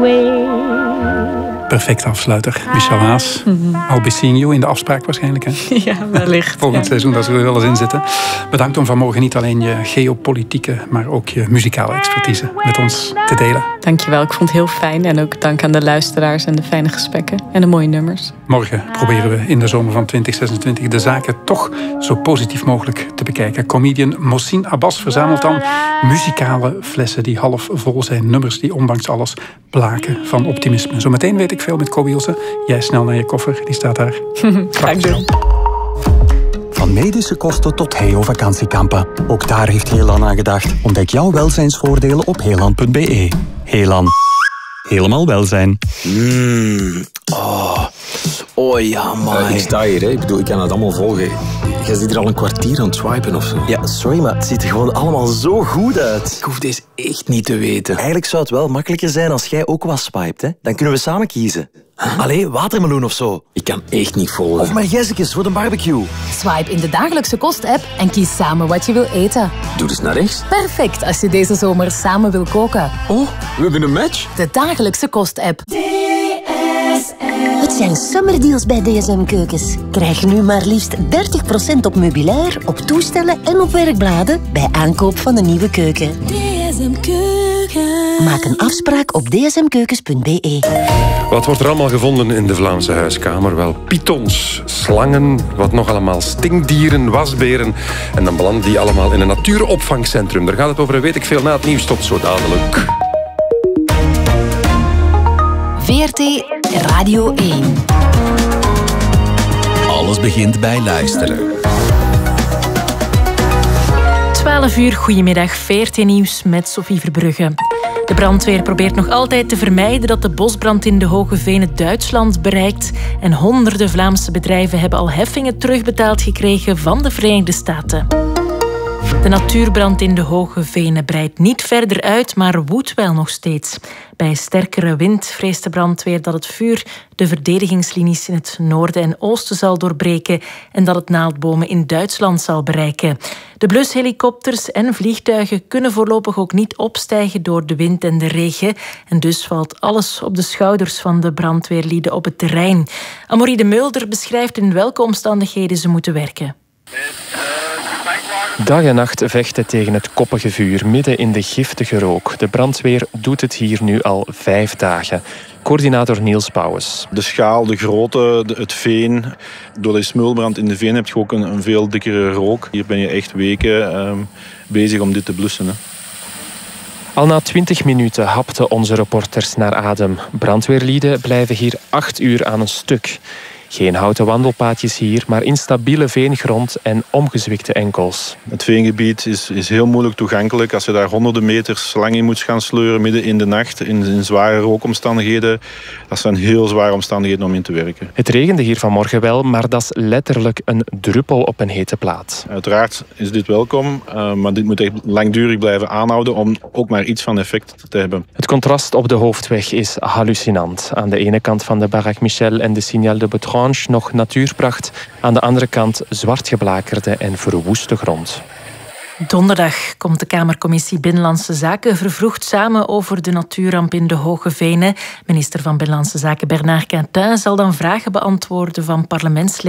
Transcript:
away. Perfect afsluiter, Michel Haas. I'll be seeing you in de afspraak waarschijnlijk. Hè? Ja, wellicht. Volgend seizoen, daar zullen we wel eens in zitten. Bedankt om vanmorgen niet alleen je geopolitieke, maar ook je muzikale expertise met ons te delen. Dankjewel, ik vond het heel fijn. En ook dank aan de luisteraars en de fijne gesprekken en de mooie nummers. Morgen proberen we in de zomer van 2026 de zaken toch zo positief mogelijk te bekijken. Comedian Mohsin Abbas verzamelt dan muzikale flessen die half vol zijn. Nummers die ondanks alles blaken van optimisme. Zometeen weet ik veel met Kobe Ilse. Jij snel naar je koffer, die staat daar. Ga ik doen. Van medische kosten tot Heo-vakantiekampen. Ook daar heeft Heelan aan gedacht. Ontdek jouw welzijnsvoordelen op heelan.be. Heelan. Helemaal welzijn. Oh ja, man. Ik sta hier, hè. Ik bedoel, ik kan het allemaal volgen. Jij zit hier al een kwartier aan het swipen of zo. Ja, sorry, maar het ziet er gewoon allemaal zo goed uit. Ik hoef deze echt niet te weten. Eigenlijk zou het wel makkelijker zijn als jij ook wat swipet, hè? Dan kunnen we samen kiezen. Allee, watermeloen of zo. Ik kan echt niet volgen. Of margezekjes voor de barbecue. Swipe in de dagelijkse kost-app en kies samen wat je wil eten. Doe dus naar rechts. Perfect als je deze zomer samen wil koken. Oh, we hebben een match. De dagelijkse kost-app. Het zijn summerdeals bij DSM Keukens. Krijg nu maar liefst 30% op meubilair, op toestellen en op werkbladen bij aankoop van een nieuwe keuken. DSM Keukens. Maak een afspraak op dsmkeukens.be. Wat wordt er allemaal gevonden in de Vlaamse huiskamer? Wel, pythons, slangen, wat nog allemaal, stinkdieren, wasberen. En dan belanden die allemaal in een natuuropvangcentrum. Daar gaat het over, weet ik veel, na het nieuws. Tot zo dadelijk. VRT Radio 1. Alles begint bij luisteren. 12 uur, goedemiddag, VRT Nieuws met Sophie Verbrugge. De brandweer probeert nog altijd te vermijden dat de bosbrand in de Hoge Venen Duitsland bereikt. En honderden Vlaamse bedrijven hebben al heffingen terugbetaald gekregen van de Verenigde Staten. De natuurbrand in de Hoge Venen breidt niet verder uit, maar woedt wel nog steeds. Bij sterkere wind vreest de brandweer dat het vuur de verdedigingslinies in het noorden en oosten zal doorbreken en dat het naaldbomen in Duitsland zal bereiken. De blushelikopters en vliegtuigen kunnen voorlopig ook niet opstijgen door de wind en de regen. En dus valt alles op de schouders van de brandweerlieden op het terrein. Amaury de Mulder beschrijft in welke omstandigheden ze moeten werken. Dag en nacht vechten tegen het koppige vuur, midden in de giftige rook. De brandweer doet het hier nu al 5 dagen. Coördinator Niels Pauwens. De schaal, de grootte, het veen. Door de smulbrand in de veen heb je ook een veel dikkere rook. Hier ben je echt weken bezig om dit te blussen. Hè. Al na 20 minuten hapten onze reporters naar adem. Brandweerlieden blijven hier 8 uur aan een stuk. Geen houten wandelpaadjes hier, maar instabiele veengrond en omgezwikte enkels. Het veengebied is heel moeilijk toegankelijk. Als je daar honderden meters lang in moet gaan sleuren midden in de nacht, in zware rookomstandigheden, dat zijn heel zware omstandigheden om in te werken. Het regende hier vanmorgen wel, maar dat is letterlijk een druppel op een hete plaat. Uiteraard is dit welkom, maar dit moet echt langdurig blijven aanhouden om ook maar iets van effect te hebben. Het contrast op de hoofdweg is hallucinant. Aan de ene kant van de Baraque Michel en de Signal de Betrange nog natuurpracht. Aan de andere kant zwart geblakerde en verwoeste grond. Donderdag komt de Kamercommissie Binnenlandse Zaken vervroegd samen over de natuurramp in de Hoge Venen. Minister van Binnenlandse Zaken Bernard Quintin zal dan vragen beantwoorden van parlementsleden